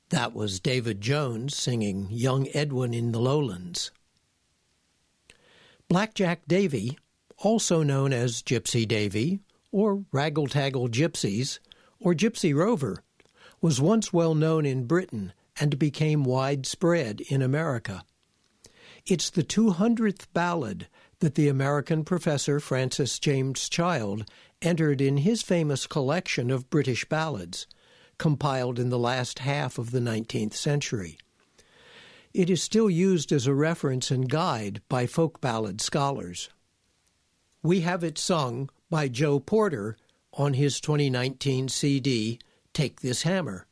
That was David Jones singing Young Edwin in the Lowlands. Blackjack Davy, also known as Gypsy Davy, or Raggle-Taggle Gypsies, or Gypsy Rover, was once well known in Britain and became widespread in America. It's the 200th ballad that the American professor Francis James Child entered in his famous collection of British ballads, compiled in the last half of the 19th century. It is still used as a reference and guide by folk ballad scholars. We have it sung by Joe Porter on his 2019 CD, Take This Hammer.